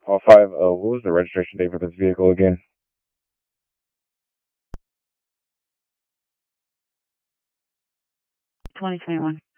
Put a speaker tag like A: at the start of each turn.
A: Call 5, what was the registration date for this vehicle again?
B: 2021.